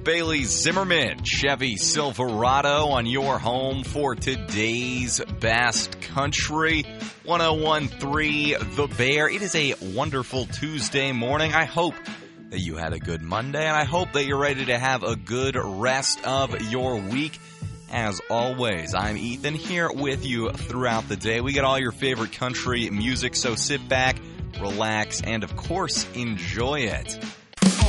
Bailey Zimmerman Chevy Silverado on your home for today's Best Country 101.3 The Bear. It is a wonderful Tuesday morning. I hope that you had a good Monday, and I hope that you're ready to have a good rest of your week. As always, I'm Ethan here with you throughout the day. We got all your favorite country music, so sit back, relax, and of course, enjoy it.